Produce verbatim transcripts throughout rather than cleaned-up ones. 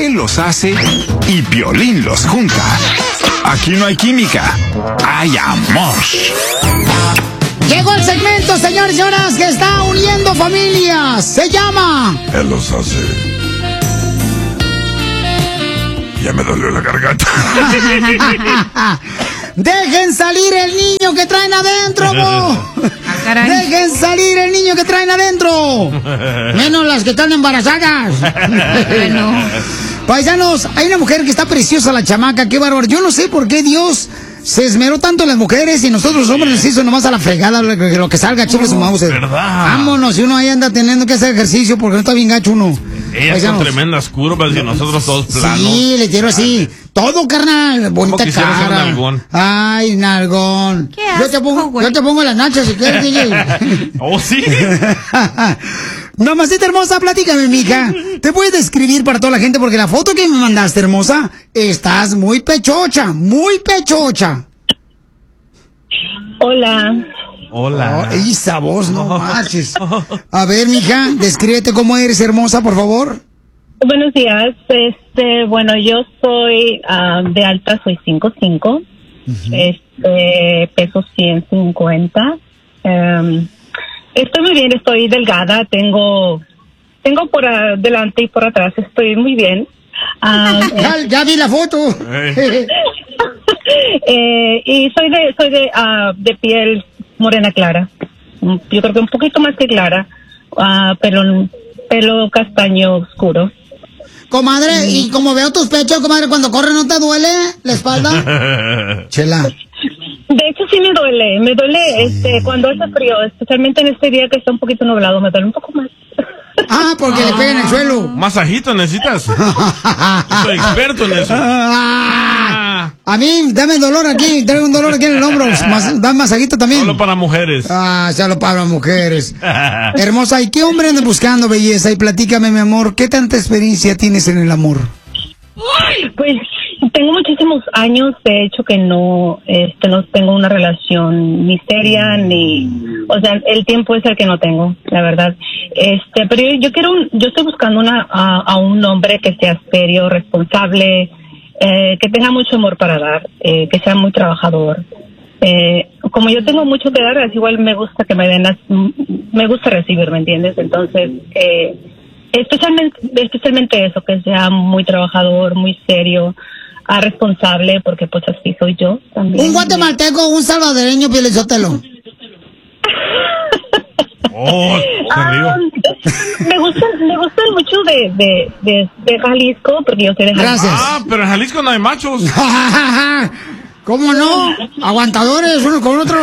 Él los hace y Piolín los junta. Aquí no hay química, hay amor. Llegó el segmento, señores y señoras, que está uniendo familias. Se llama... Él los hace. Ya me dolió la garganta. Dejen salir el niño que traen adentro, bo. Ah, dejen salir el niño que traen adentro. Menos las que están embarazadas. Bueno. Paisanos, hay una mujer que está preciosa, la chamaca, qué bárbaro. Yo no sé por qué Dios se esmeró tanto en las mujeres y nosotros los hombres nos hizo nomás a la fregada lo que, lo que salga, chicos, su mouse. Vámonos, y uno ahí anda teniendo que hacer ejercicio porque no está bien gacho uno. Ellas son tremendas curvas y nosotros todos planos. Sí, le quiero así. Todo, carnal. Bonita cara. Nalgón? Ay, nalgón. ¿Qué asco, yo, te pongo, güey? yo te pongo las nachas si quieres, D J. ¿Oh, sí? Mamacita hermosa, platícame, mija. ¿Te puedes describir para toda la gente? Porque la foto que me mandaste, hermosa, estás muy pechocha, muy pechocha. Hola. Hola. Oh, esa voz, no manches. A ver, mija, descríbete cómo eres, hermosa, por favor. Buenos días. Este, bueno, yo soy uh, de alta, soy cinco cinco. Uh-huh. Este, peso ciento cincuenta. Um, estoy muy bien, estoy delgada, tengo tengo por delante y por atrás, estoy muy bien. Uh, ya, ya vi la foto. eh, y soy de soy de uh, de piel morena clara. Yo creo que un poquito más que clara, uh, pelo pelo castaño oscuro. Comadre, mm. y como veo tus pechos, comadre, cuando corre no te duele la espalda. Chela. De hecho sí me duele, me duele sí. este cuando hace frío, especialmente en este día que está un poquito nublado, me duele un poco más. Ah, porque ah, le pega en el suelo. ¿Masajito necesitas? Soy experto en eso. Ah, a mí, dame dolor aquí, traigo un dolor aquí en el hombro. Mas, da masajito también. Solo para mujeres. Ah, solo para mujeres. Hermosa, ¿y qué hombre andas buscando, belleza? Y platícame, mi amor, ¿qué tanta experiencia tienes en el amor? Pues tengo muchísimos años, de hecho, que no, este, no tengo una relación ni seria, ni, o sea, el tiempo es el que no tengo, la verdad. Este, pero yo, yo quiero, un, yo estoy buscando una, a, a un hombre que sea serio, responsable, eh, que tenga mucho amor para dar, eh, que sea muy trabajador. Eh, como yo tengo mucho que dar, es igual me gusta que me den, las, me gusta recibir, ¿me entiendes? Entonces, eh, especialmente, especialmente eso, que sea muy trabajador, muy serio, ah, responsable, porque pues así soy yo también. Un guatemalteco, un salvadoreño, Piolín Sotelo. Oh, ah, me gustan, me gustan mucho de, de, de, de Jalisco, porque yo soy de Jalisco. Gracias. Ah, pero en Jalisco no hay machos. ¿Cómo no? Aguantadores uno con otro.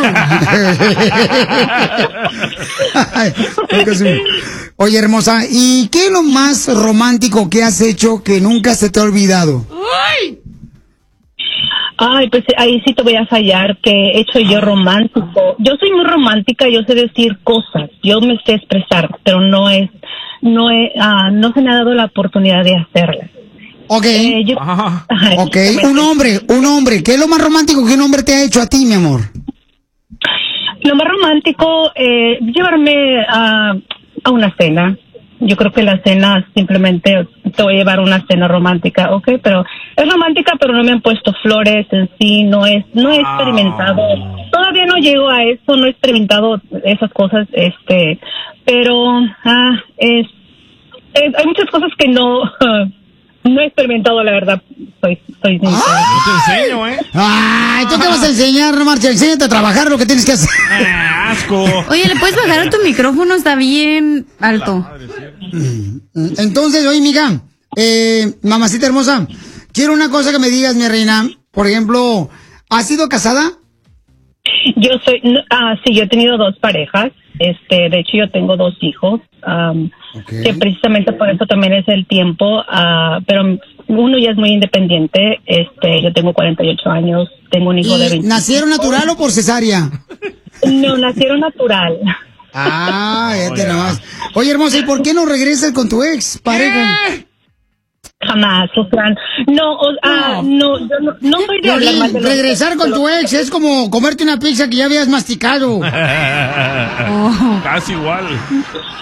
Oye, hermosa, ¿y qué es lo más romántico que has hecho que nunca se te ha olvidado? ¡Ay! Ay, pues ahí sí te voy a fallar, que he hecho yo romántico. Yo soy muy romántica, yo sé decir cosas, yo me sé expresar, pero no es, no he, uh, no se me ha dado la oportunidad de hacerla. Ok, eh, yo, ay, ok, un hombre, un hombre, ¿qué es lo más romántico que un hombre te ha hecho a ti, mi amor? Lo más romántico, eh, llevarme a, a una cena. Yo creo que la cena simplemente te voy a llevar una cena romántica, ok, pero es romántica, pero no me han puesto flores en sí, no es, no he experimentado, todavía no llego a eso, no he experimentado esas cosas, este, pero ah, es, es hay muchas cosas que no, uh, no he experimentado, la verdad, soy, soy sincera. Yo te enseño, ¿eh? Ay, ¿tú qué vas a enseñar, no marcha? Enséñate a trabajar lo que tienes que hacer. Ah, asco. Oye, ¿le puedes bajar a tu micrófono? Está bien alto. Entonces, oye, mija, eh, mamacita hermosa, quiero una cosa que me digas, mi reina. Por ejemplo, ¿has sido casada? Yo soy, ah, sí, yo he tenido dos parejas. Este, de hecho, yo tengo dos hijos. Um, okay. Que precisamente por eso también es el tiempo. Uh, pero uno ya es muy independiente. Este, yo tengo cuarenta y ocho años. Tengo un hijo de veinte. ¿Nacieron natural o por cesárea? No, nacieron natural. Ah, ya te nomás. Oye, hermosa, ¿y por qué no regresas con tu ex pareja? Jamás, Sufran. No, o, ah, no, yo no, no soy de hablar mal de los regresar ex, con pero... tu ex es como comerte una pizza que ya habías masticado. Oh. Casi igual.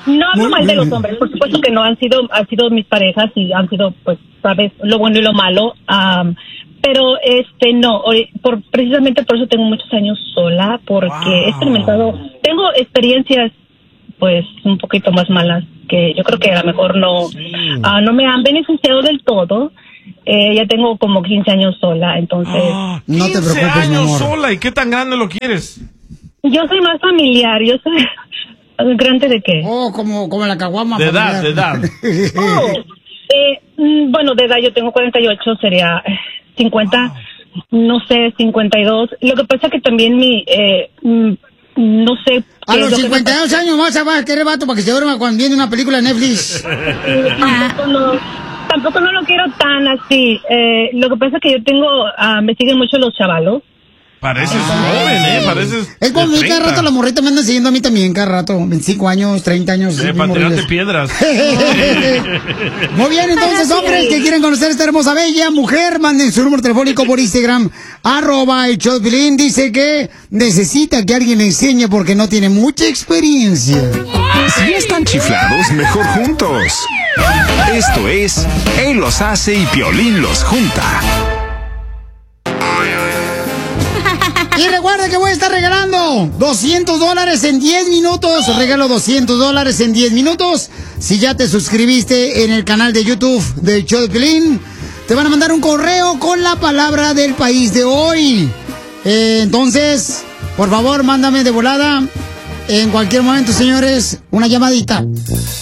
No hablo Muy mal de bien. los hombres, por supuesto que no, han sido han sido mis parejas y han sido, pues, sabes, lo bueno y lo malo. Um, pero, este, no, ori- por, precisamente por eso tengo muchos años sola, porque Wow. he experimentado, tengo experiencias, pues, un poquito más malas, que yo creo que a lo mejor no, Sí. ah, no me han beneficiado del todo. Eh, ya tengo como quince años sola, entonces... Ah, No te quince preocupes, mi años amor. sola. ¿Y qué tan grande lo quieres? Yo soy más familiar, yo soy... ¿Grande de qué? Oh, como, como la caguama. De edad, familiar. de edad. Oh, eh, mm, bueno, de edad yo tengo cuarenta y ocho, sería eh, cincuenta, no sé, cincuenta y dos. Lo que pasa que también mi, eh, mm, no sé... A qué los es lo que me cincuenta y dos pasa. años vas a, vas a querer vato para que se duerma cuando viene una película de Netflix. Eh, tampoco, no, tampoco no lo quiero tan así. Eh, lo que pasa es que yo tengo, ah, me siguen mucho los chavalos. Pareces joven, ¿eh? Pareces. Es como de mí, cada treinta. rato la morrita me anda siguiendo a mí también, cada rato. veinticinco años, treinta años. Eh, bien para tirarte morriles. piedras. Muy bien, entonces, hombres que quieren conocer a esta hermosa bella mujer, manden su número telefónico por Instagram, arroba el show de Piolín. Dice que necesita que alguien le enseñe porque no tiene mucha experiencia. Si ya están chiflados, mejor juntos. Esto es Él los hace y Piolín los junta. Y recuerda que voy a estar regalando doscientos dólares en diez minutos. Regalo doscientos dólares en diez minutos. Si ya te suscribiste en el canal de YouTube del show de Piolín, te van a mandar un correo con la palabra del país de hoy. Eh, entonces, por favor, mándame de volada en cualquier momento, señores, una llamadita.